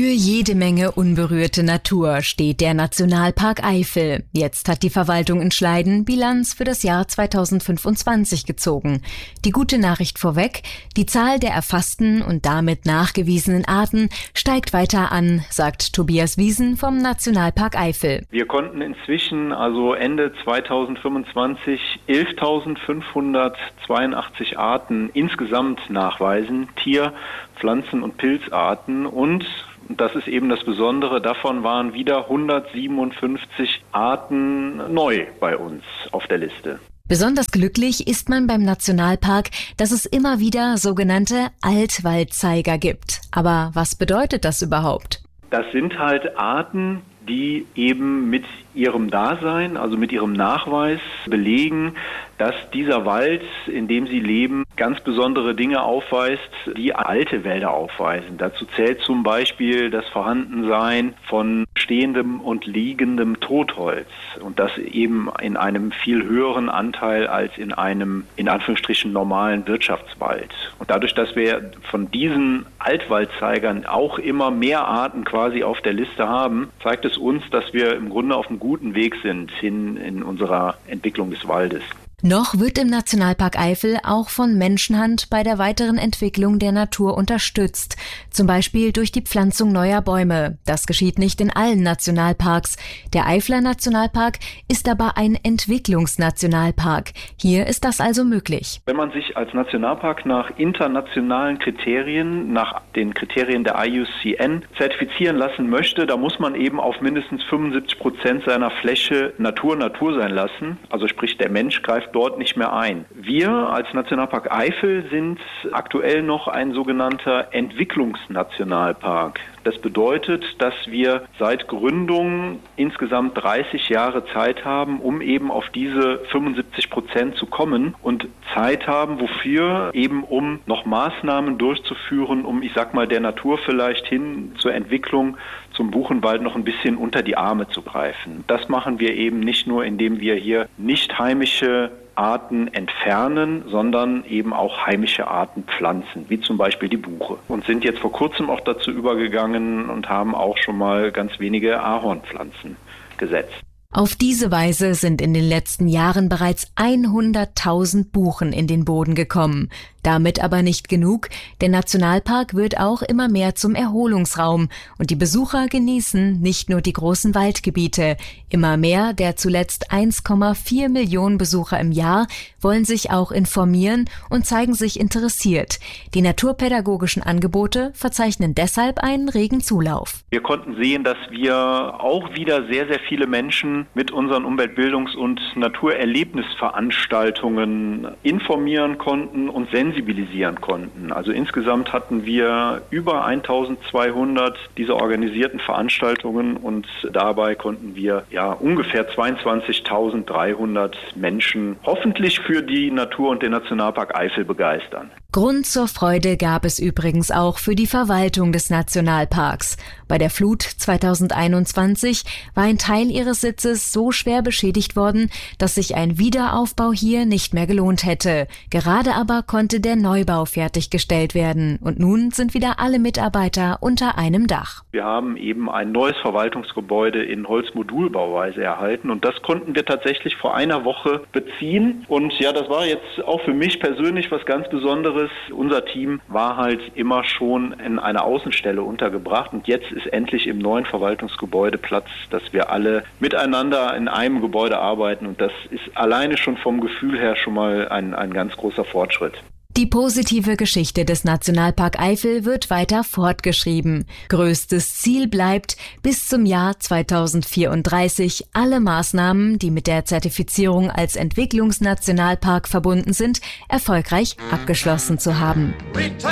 Für jede Menge unberührte Natur steht der Nationalpark Eifel. Jetzt hat die Verwaltung in Schleiden Bilanz für das Jahr 2025 gezogen. Die gute Nachricht vorweg: Die Zahl der erfassten und damit nachgewiesenen Arten steigt weiter an, sagt Tobias Wiesen vom Nationalpark Eifel. Wir konnten inzwischen also Ende 2025 11.582 Arten insgesamt nachweisen, Tier-, Pflanzen- und Pilzarten, und das ist eben das Besondere, davon waren wieder 157 Arten neu bei uns auf der Liste. Besonders glücklich ist man beim Nationalpark, dass es immer wieder sogenannte Altwaldzeiger gibt. Aber was bedeutet das überhaupt? Das sind halt Arten, die eben mit ihrem Dasein, also mit ihrem Nachweis belegen, dass dieser Wald, in dem sie leben, ganz besondere Dinge aufweist, die alte Wälder aufweisen. Dazu zählt zum Beispiel das Vorhandensein von stehendem und liegendem Totholz, und das eben in einem viel höheren Anteil als in einem, in Anführungsstrichen, normalen Wirtschaftswald. Und dadurch, dass wir von diesen Altwaldzeigern auch immer mehr Arten quasi auf der Liste haben, zeigt es uns, dass wir im Grunde auf einem guten Weg sind hin in unserer Entwicklung des Waldes. Noch wird im Nationalpark Eifel auch von Menschenhand bei der weiteren Entwicklung der Natur unterstützt, zum Beispiel durch die Pflanzung neuer Bäume. Das geschieht nicht in allen Nationalparks. Der Eifler Nationalpark ist aber ein Entwicklungsnationalpark. Hier ist das also möglich. Wenn man sich als Nationalpark nach internationalen Kriterien, nach den Kriterien der IUCN zertifizieren lassen möchte, da muss man eben auf mindestens 75% seiner Fläche Natur sein lassen. Also sprich, der Mensch greift dort nicht mehr ein. Wir als Nationalpark Eifel sind aktuell noch ein sogenannter Entwicklungsnationalpark. Das bedeutet, dass wir seit Gründung insgesamt 30 Jahre Zeit haben, um eben auf diese 75% zu kommen, und Zeit haben, wofür eben, um noch Maßnahmen durchzuführen, um, ich sag mal, der Natur vielleicht hin zur Entwicklung zum Buchenwald noch ein bisschen unter die Arme zu greifen. Das machen wir eben nicht nur, indem wir hier nicht heimische Arten entfernen, sondern eben auch heimische Arten pflanzen, wie zum Beispiel die Buche. Und sind jetzt vor kurzem auch dazu übergegangen und haben auch schon mal ganz wenige Ahornpflanzen gesetzt. Auf diese Weise sind in den letzten Jahren bereits 100.000 Buchen in den Boden gekommen. Damit aber nicht genug. Der Nationalpark wird auch immer mehr zum Erholungsraum, und die Besucher genießen nicht nur die großen Waldgebiete. Immer mehr der zuletzt 1,4 Millionen Besucher im Jahr wollen sich auch informieren und zeigen sich interessiert. Die naturpädagogischen Angebote verzeichnen deshalb einen regen Zulauf. Wir konnten sehen, dass wir auch wieder sehr, sehr viele Menschen mit unseren Umweltbildungs- und Naturerlebnisveranstaltungen informieren konnten und sensibilisieren konnten. Also insgesamt hatten wir über 1200 dieser organisierten Veranstaltungen, und dabei konnten wir ungefähr 22.300 Menschen hoffentlich für die Natur und den Nationalpark Eifel begeistern. Grund zur Freude gab es übrigens auch für die Verwaltung des Nationalparks. Bei der Flut 2021 war ein Teil ihres Sitzes so schwer beschädigt worden, dass sich ein Wiederaufbau hier nicht mehr gelohnt hätte. Gerade aber konnte der Neubau fertiggestellt werden, und nun sind wieder alle Mitarbeiter unter einem Dach. Wir haben eben ein neues Verwaltungsgebäude in Holzmodulbauweise erhalten, und das konnten wir tatsächlich vor einer Woche beziehen. Und ja, das war jetzt auch für mich persönlich was ganz Besonderes. Unser Team war halt immer schon in einer Außenstelle untergebracht, und jetzt ist endlich im neuen Verwaltungsgebäude Platz, dass wir alle miteinander in einem Gebäude arbeiten, und das ist alleine schon vom Gefühl her schon mal ein ganz großer Fortschritt. Die positive Geschichte des Nationalpark Eifel wird weiter fortgeschrieben. Größtes Ziel bleibt, bis zum Jahr 2034 alle Maßnahmen, die mit der Zertifizierung als Entwicklungsnationalpark verbunden sind, erfolgreich abgeschlossen zu haben.